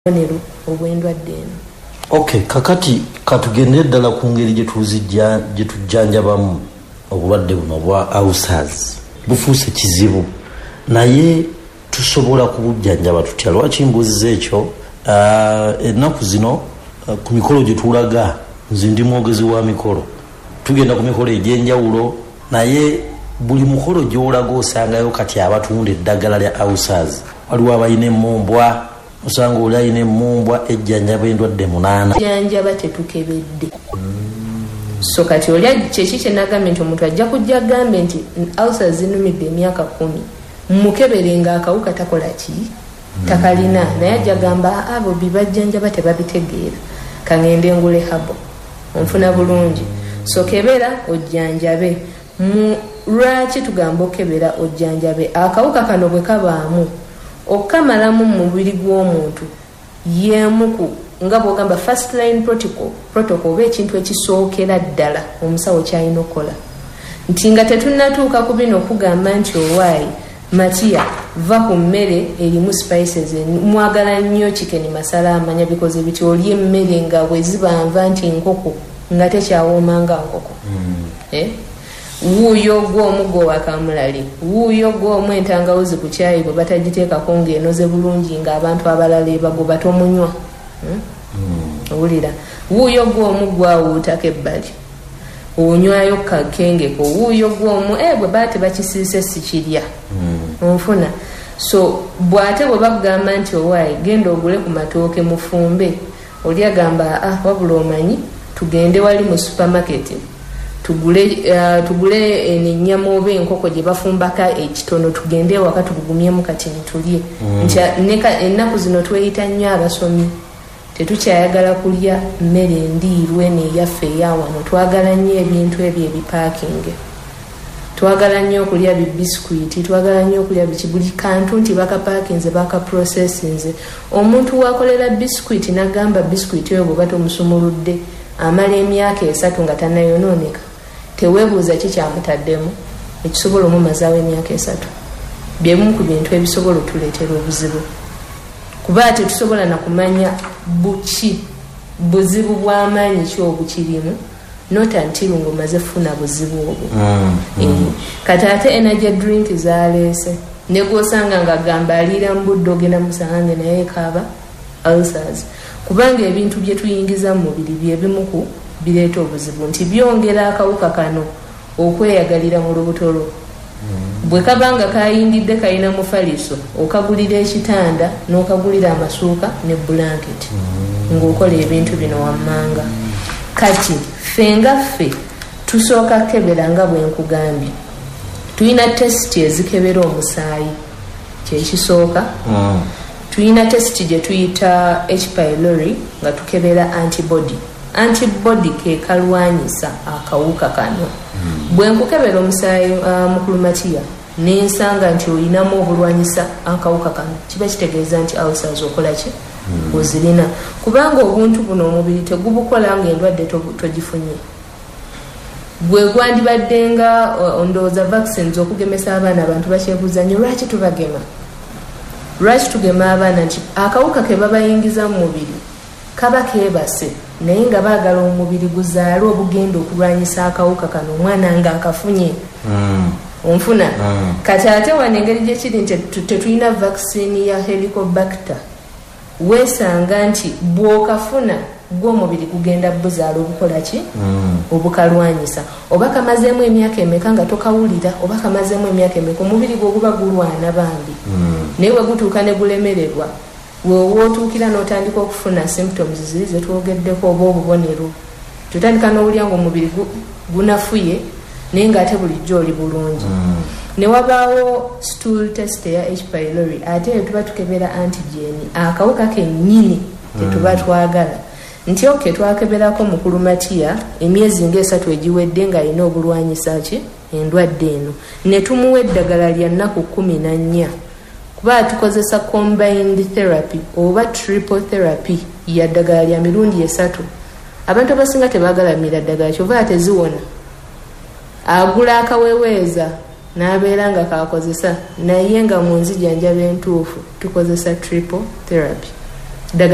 bonero obwendwadde eno. Okay, kakati katugende ddala ku ngeri gye tujjanjabamu obulwadde buno obwa ulcers. Bufuuse kizibu naye tusobola kubujjanjaba tutya? Lwaki mbuziza ekyo? Ennaku zino ku mikolo gye tulaga, nze ndi mwogezi wa mikolo, tugenda ku mikolo egy'enjawulo, naye buli mukolo gy'olaga osangayo kati abatunda eddagala lya ulcers. Waliwo abalina emmumbwa, osanga oli alina emmumbwa ejjanjaba endwadde 8. Jjanjaba tetukebedde. So kati oli kyeki kye nagambye nti omuntu ajja kujja agambe nti ulcers zinumidde emyaka 10. Mukebere ng'akawuka takola ki? Takalina. Naye ajja gamba abo bibajjanjaba tebabitegeera. Kangende ngule habo. Onfuna bulungi. So kebera ojjanjabe. Lwaki tugamba okebera ojjanjabe? Akawuka kano bwe kabaamu okamalamu mu mubiri gw'omuntu yemuku nga bwogamba first line protocol oba ekintu ekisookera ddala omusawo kyalina okukola nti nga tetunnatuuka ku bino okugamba nti owaayi Matiya va ku mmere erimu spices mwagala nnyo chicken masala amanya bikoze biti olye emmere nga bwe zibanva nti nkoko nga tekyawoomanga nkoko wuuyo gw'omuggo wakamulali wuuyo gw'omu entangawuzi ku kyayi bwe batagiteekako ng'enoze bulungi ng'abantu abalala ebagoba tomunywa owulira wuuyo gw'omu gwawuutako ebbali onywayo kakengeko wuuyo gw'omu bwe baate bakisiise sikirya onfuna so bw'ate bwe bakugamba nti owaayi genda ogule ku matooke mufumbe oli agamba wabula omanyi tugende wali mu supermarket tugule ennyama oba enkoko gye bafumbaka ekitono tugende ewaka tugumyemu kati nitulye ennaku zino tweyita nnyo abasomi tetukyayagala kulya mmere ndiirwe neyaffe eyawano twagala nnyo ebintu ebyo ebipaakinge twagala nnyo okulya bibiskwiti twagala nnyo okulya buli kantu nti bakapaakinze bakaprocessinze omuntu wakolera biskwiti nagamba biskwiti oyo bweba tomusumuludde amala emyaka 3 nga tannayonooneka teweebuuza ki kyamutaddemu ekisobola omumazaawo emyaka 3 byebimu ku bintu ebisobola otuleetera obuzibu kuba tetusobola nakumanya buzibu bw'amaanyi ki obukirimu nota nti lungomaze funa buzibu obwo kati ate energy drink zaleese negwosanga nga gamba aliira mu budde ogenda musange naye kaaba ulcers kubanga ebintu bye tuyingiza mu mubiri byebimu ku bireeta obuzibu nti byongera akawuka kano okweyagalira mu lubutolo bwe kabanga kayingidde kalina mufaliso okagulira ekitanda n'okagulira amasuuka ne bulanketi ng'okola ebintu bino wammanga kati ffe ngaffe tusooka kebera nga bwe nkugambye tulina tesiti ezikebera omusaayi kyekisooka tulina tesiti gye tuyita H. pylori nga tukebera antibody ke kalwanyisa akawuka kano bwe nkukebera omusaayi mukulu Matiya nensanga nti olinamu obulwanyisa akawuka kano kiba kitegeeza nti ulcers okola ki ozirina kubanga obuntu buno omubiri tegubukola ng'endwadde togifunye gwe gwandibadde nga ondowooza vaccines okugemesa abaana abantu bakyebuuza nnyo lwaki tubagema lwaki tugema abaana nti akawuka ke babayingiza mu mubiri kaba keebase naye nga baagala omubiri guzaale obugenda okulwanyisa akawuka kano omwana nga akafunye onfuna kati ate wano engeri gyekiri nti tetulina vaccine ya helicobacter weesanga nti bw'okafuna gw'omubiri gugenda buzaala obukola ki obukalwanyisa oba kamazeemu emyaka emeka nga tokawulira oba kamazeemu emyaka emeka omubiri gwe guba gulwana bambi naye bwe gutuuka ne gulemererwa weowa otuukira n'otandika okufuna symptoms ziri zetwogeddeko oba obubonero tutandika n'owulya nga omubiri gunafuye naye ng'ate bulijjo oli bulungi ne wabaawo stool test eya H. pylori ate tuba tukebera antigen akawuka kennyini tetuba twagala nti oke twakeberako mukulu Matiya emyezi nga3 egiwedde ng'alina obulwanyisa ki endwadde eno ne tumuwa eddagala lya nnaku 14 kuba tukozesa combined therapy oba triple therapy ya ddagala lya mirundi 3 abantu abasinga tebagalamira ddagala kyova teziwona agula akaweweeza n'abeera nga kakozesa naye nga mu nzijanjaba entuufu tukozesa triple therapy